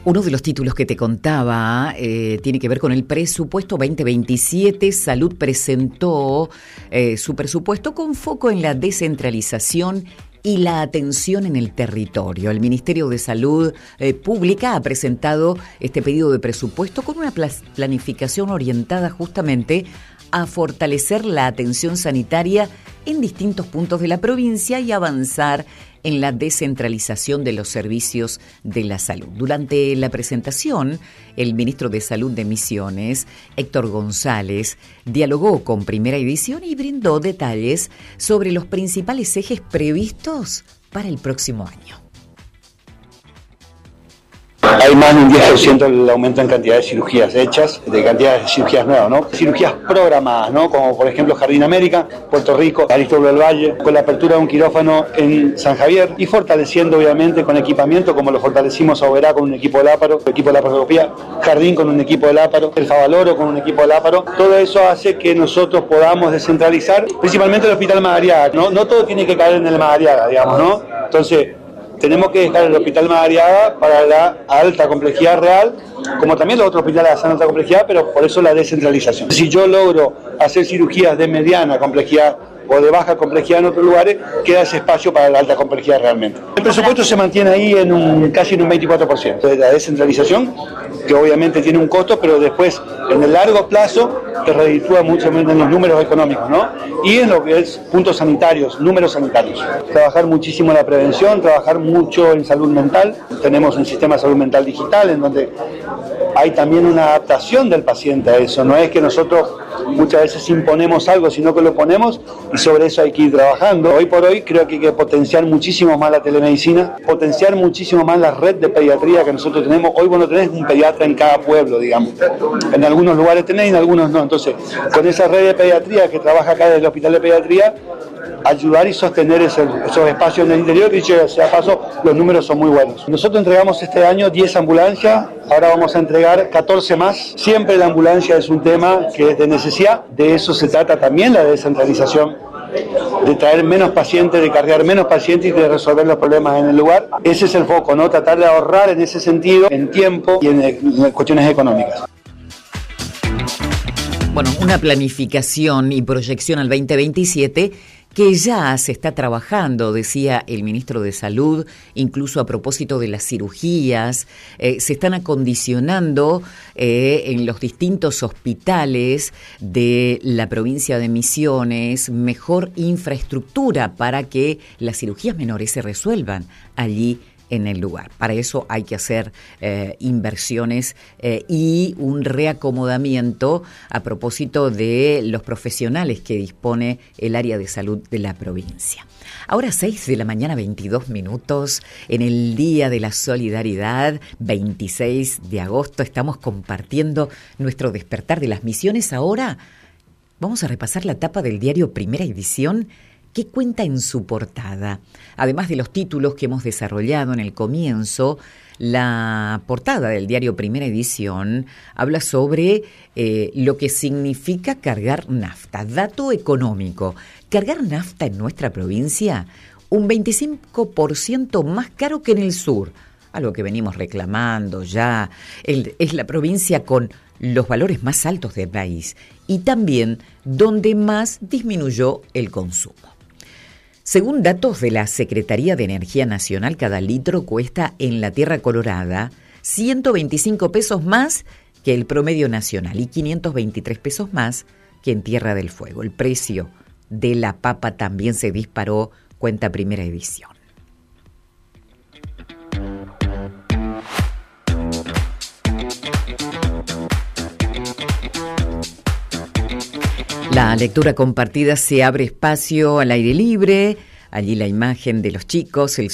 Uno de los títulos que te contaba tiene que ver con el presupuesto 2027. Salud presentó su presupuesto con foco en la descentralización y la atención en el territorio. El Ministerio de Salud Pública ha presentado este pedido de presupuesto con una planificación orientada justamente a fortalecer la atención sanitaria en distintos puntos de la provincia y avanzar en la descentralización de los servicios de la salud. Durante la presentación, el ministro de Salud de Misiones, Héctor González, dialogó con Primera Edición y brindó detalles sobre los principales ejes previstos para el próximo año. Hay más de un 10% el aumento en cantidad de cirugías hechas, de cantidad de cirugías nuevas, ¿no? Cirugías programadas, ¿no? Como por ejemplo Jardín América, Puerto Rico, Aristóbulo del Valle, con la apertura de un quirófano en San Javier y fortaleciendo obviamente con equipamiento como lo fortalecimos a Oberá con un equipo de láparo, equipo de laparoscopía, Jardín con un equipo de láparo, el Favaloro con un equipo de láparo. Todo eso hace que nosotros podamos descentralizar, principalmente el Hospital Madariaga, ¿no? No todo tiene que caer en el Madariaga, digamos, ¿no? Entonces, tenemos que dejar el Hospital Madariaga para la alta complejidad real, como también los otros hospitales hacen alta complejidad, pero por eso la descentralización. Si yo logro hacer cirugías de mediana complejidad o de baja complejidad en otros lugares, queda ese espacio para la alta complejidad realmente. El presupuesto se mantiene ahí casi en un 24%. De la descentralización, que obviamente tiene un costo, pero después, en el largo plazo, te reditúa mucho en los números económicos, ¿no? Y en lo que es puntos sanitarios, números sanitarios. Trabajar muchísimo en la prevención, trabajar mucho en salud mental. Tenemos un sistema de salud mental digital en donde hay también una adaptación del paciente a eso. No es que nosotros muchas veces imponemos algo, sino que lo ponemos y sobre eso hay que ir trabajando. Hoy por hoy creo que hay que potenciar muchísimo más la telemedicina, potenciar muchísimo más la red de pediatría que nosotros tenemos. Hoy vos no tenés un pediatra en cada pueblo, digamos. En algunos lugares tenés y en algunos no. Entonces, con esa red de pediatría que trabaja acá desde el Hospital de Pediatría, ayudar y sostener esos espacios en el interior, que dicho sea paso, los números son muy buenos. Nosotros entregamos este año 10 ambulancias, ahora vamos a entregar 14 más. Siempre la ambulancia es un tema que es de necesidad, de eso se trata también la descentralización, de traer menos pacientes, de cargar menos pacientes y de resolver los problemas en el lugar. Ese es el foco, ¿no? Tratar de ahorrar en ese sentido, en tiempo y en cuestiones económicas. Bueno, una planificación y proyección al 2027 que ya se está trabajando, decía el ministro de Salud, incluso a propósito de las cirugías, se están acondicionando en los distintos hospitales de la provincia de Misiones mejor infraestructura para que las cirugías menores se resuelvan allí en el lugar. Para eso hay que hacer inversiones y un reacomodamiento a propósito de los profesionales que dispone el área de salud de la provincia. Ahora 6 de la mañana, 22 minutos, en el Día de la Solidaridad, 26 de agosto, estamos compartiendo nuestro despertar de las misiones. Ahora vamos a repasar la tapa del diario Primera Edición, que cuenta en su portada. Además de los títulos que hemos desarrollado en el comienzo, la portada del diario Primera Edición habla sobre lo que significa cargar nafta. Dato económico: cargar nafta en nuestra provincia, un 25% más caro que en el sur. Algo que venimos reclamando ya. Es la provincia con los valores más altos del país y también donde más disminuyó el consumo. Según datos de la Secretaría de Energía Nacional, cada litro cuesta en la Tierra Colorada 125 pesos más que el promedio nacional y 523 pesos más que en Tierra del Fuego. El precio de la papa también se disparó, cuenta Primera Edición. La lectura compartida: se abre espacio al aire libre, allí la imagen de los chicos, el